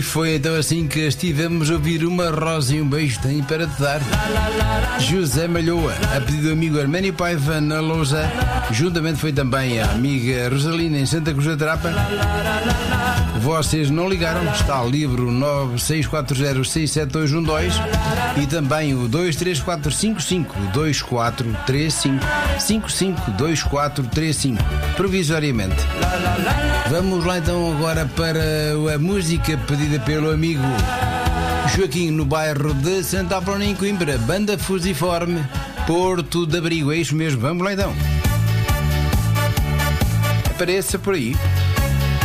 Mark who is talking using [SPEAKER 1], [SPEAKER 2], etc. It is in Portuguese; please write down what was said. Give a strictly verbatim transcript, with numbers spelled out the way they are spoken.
[SPEAKER 1] Foi então assim que estivemos a ouvir Uma Rosa e um Beijo Tenho para Te Dar. José Malhoa, a pedido do amigo Arménio Paiva na Lousa. Juntamente foi também a amiga Rosalina em Santa Cruz da Trapa. Vocês não ligaram, está o livro nove seis quatro zero seis sete dois um dois e também o dois três quatro cinco cinco dois quatro três cinco cinco cinco dois quatro três cinco, provisoriamente. Vamos lá então agora para a música pedida pelo amigo Joaquim no bairro de Santa Apolónia em Coimbra, Banda Fusiforme, Porto de Abrigo, é isso mesmo, vamos lá então. Apareça por aí.